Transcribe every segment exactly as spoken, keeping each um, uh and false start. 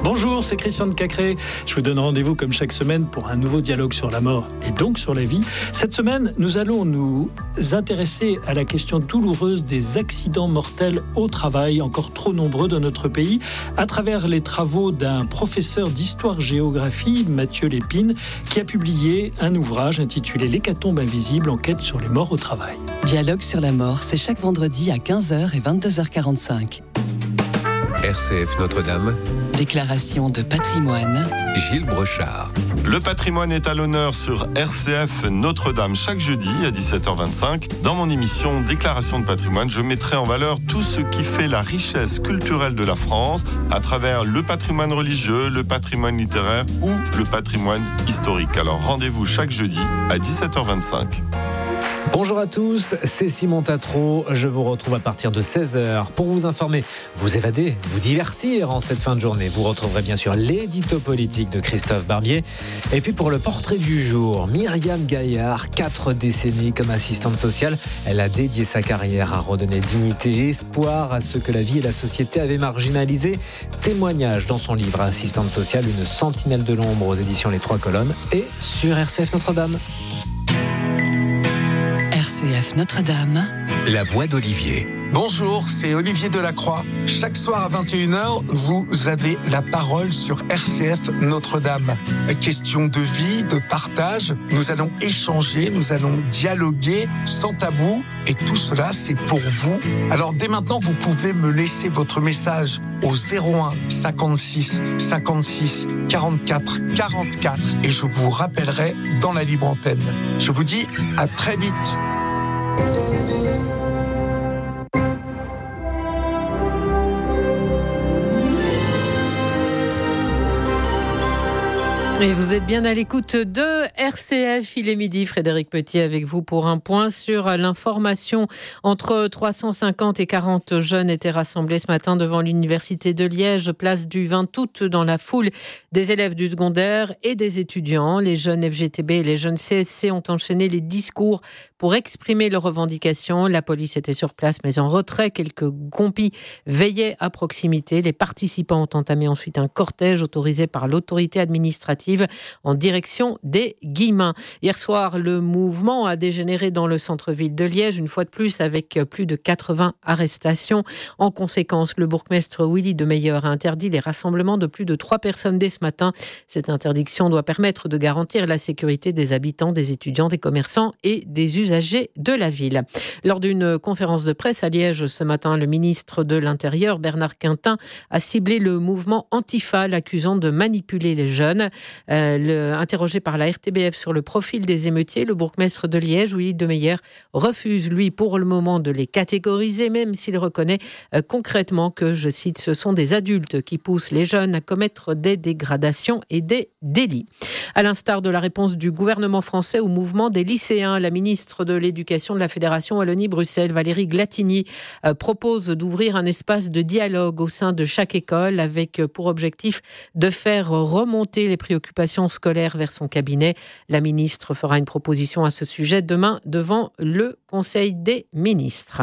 Bonjour, c'est Christian de Cacré. Je vous donne rendez-vous comme chaque semaine pour un nouveau dialogue sur la mort et donc sur la vie. Cette semaine, nous allons nous intéresser à la question douloureuse des accidents mortels au travail, encore trop nombreux dans notre pays, à travers les travaux d'un professeur d'histoire-géographie, Mathieu Lépine, qui a publié un ouvrage intitulé L'hécatombe invisible, enquête sur les morts au travail. Dialogue sur la mort, c'est chaque vendredi à quinze heures et vingt-deux heures quarante-cinq. R C F Notre-Dame. Déclaration de patrimoine. Gilles Brochard. Le patrimoine est à l'honneur sur R C F Notre-Dame chaque jeudi à dix-sept heures vingt-cinq. Dans mon émission Déclaration de patrimoine, je mettrai en valeur tout ce qui fait la richesse culturelle de la France à travers le patrimoine religieux, le patrimoine littéraire ou le patrimoine historique. Alors rendez-vous chaque jeudi à dix-sept heures vingt-cinq. Bonjour à tous, c'est Simon Tatro. Je vous retrouve à partir de seize heures pour vous informer, vous évader, vous divertir en cette fin de journée. Vous retrouverez bien sûr l'édito politique de Christophe Barbier. Et puis pour le portrait du jour, Myriam Gaillard, quatre décennies comme assistante sociale. Elle a dédié sa carrière à redonner dignité et espoir à ceux que la vie et la société avaient marginalisés. Témoignage dans son livre Assistante sociale, une sentinelle de l'ombre aux éditions Les Trois Colonnes et sur R C F Notre-Dame. R C F Notre-Dame. La voix d'Olivier. Bonjour, c'est Olivier Delacroix. Chaque soir à vingt et une heures, vous avez la parole sur R C F Notre-Dame. Question de vie, de partage, nous allons échanger, nous allons dialoguer sans tabou. Et tout cela, c'est pour vous. Alors dès maintenant, vous pouvez me laisser votre message au zéro un cinquante-six cinquante-six quarante-quatre quarante-quatre et je vous rappellerai dans la libre antenne. Je vous dis à très vite. Et vous êtes bien à l'écoute de R C F, il est midi, Frédéric Petit avec vous pour un point sur l'information. Entre trois cent cinquante et quarante jeunes étaient rassemblés ce matin devant l'université de Liège, place du vingt août, dans la foule des élèves du secondaire et des étudiants. Les jeunes F G T B et les jeunes C S C ont enchaîné les discours pour exprimer leurs revendications. La police était sur place, mais en retrait. Quelques compis veillaient à proximité. Les participants ont entamé ensuite un cortège autorisé par l'autorité administrative en direction des Guillemins. Hier soir, le mouvement a dégénéré dans le centre-ville de Liège, une fois de plus avec plus de quatre-vingts arrestations. En conséquence, le bourgmestre Willy de Meyer a interdit les rassemblements de plus de trois personnes dès ce matin. Cette interdiction doit permettre de garantir la sécurité des habitants, des étudiants, des commerçants et des usagers de la ville. Lors d'une conférence de presse à Liège ce matin, le ministre de l'Intérieur, Bernard Quintin, a ciblé le mouvement Antifa, l'accusant de manipuler les jeunes. Euh, le, interrogé par la R T B F sur le profil des émeutiers, le bourgmestre de Liège, Willy de Meyer, refuse, lui, pour le moment, de les catégoriser, même s'il reconnaît euh, concrètement que, je cite, ce sont des adultes qui poussent les jeunes à commettre des dégradations et des délits. À l'instar de la réponse du gouvernement français au mouvement des lycéens, la ministre de l'Éducation de la Fédération Wallonie-Bruxelles, Valérie Glatigny, euh, propose d'ouvrir un espace de dialogue au sein de chaque école avec pour objectif de faire remonter les préoccupations scolaires vers son cabinet. La ministre fera une proposition à ce sujet demain devant le Conseil des ministres.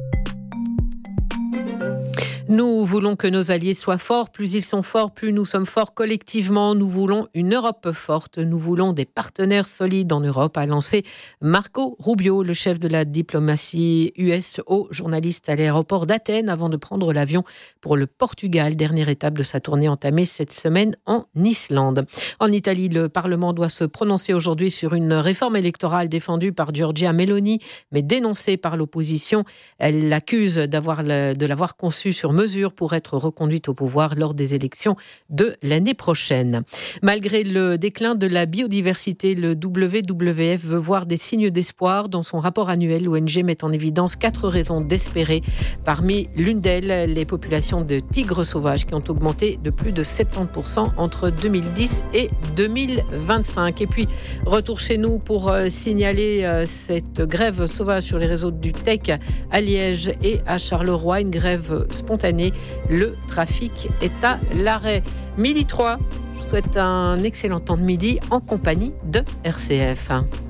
Nous voulons que nos alliés soient forts. Plus ils sont forts, plus nous sommes forts collectivement. Nous voulons une Europe forte. Nous voulons des partenaires solides en Europe, a lancé Marco Rubio, le chef de la diplomatie U S, au journaliste à l'aéroport d'Athènes avant de prendre l'avion pour le Portugal, dernière étape de sa tournée entamée cette semaine en Islande. En Italie, le Parlement doit se prononcer aujourd'hui sur une réforme électorale défendue par Giorgia Meloni, mais dénoncée par l'opposition. Elle l'accuse d'avoir, de l'avoir conçue sur mesure pour être reconduite au pouvoir lors des élections de l'année prochaine. Malgré le déclin de la biodiversité, le W W F veut voir des signes d'espoir. Dans son rapport annuel, l'O N G met en évidence quatre raisons d'espérer. Parmi l'une d'elles, les populations de tigres sauvages qui ont augmenté de plus de soixante-dix pour cent entre deux mille dix et deux mille vingt-cinq. Et puis, retour chez nous pour euh, signaler euh, cette grève sauvage sur les réseaux du T E C à Liège et à Charleroi, une grève spontanée. Le trafic est à l'arrêt. Midi trois, je vous souhaite un excellent temps de midi en compagnie de R C F.